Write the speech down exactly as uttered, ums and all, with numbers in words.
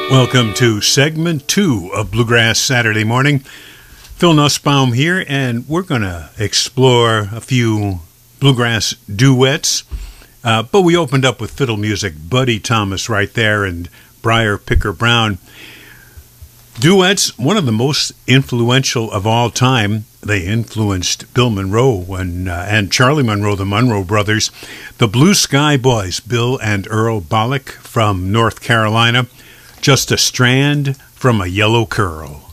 Welcome to segment two of Bluegrass Saturday Morning. Phil Nussbaum here, and we're going to explore a few bluegrass duets. Uh, but we opened up with fiddle music, Buddy Thomas right there, and Briar Picker Brown. Duets, one of the most influential of all time. They influenced Bill Monroe and, uh, and Charlie Monroe, the Monroe brothers. The Blue Sky Boys, Bill and Earl Bollock from North Carolina. Just a Strand from a Yellow Curl.